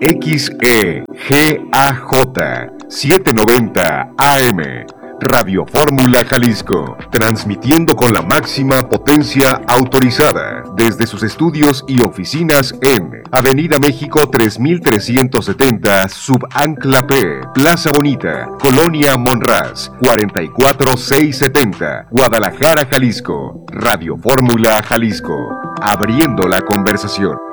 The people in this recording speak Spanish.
XEGAJ 790 AM. Radio Fórmula Jalisco, transmitiendo con la máxima potencia autorizada desde sus estudios y oficinas en Avenida México 3370, Subancla P, Plaza Bonita, Colonia Monraz, 44670, Guadalajara, Jalisco. Radio Fórmula Jalisco, abriendo la conversación.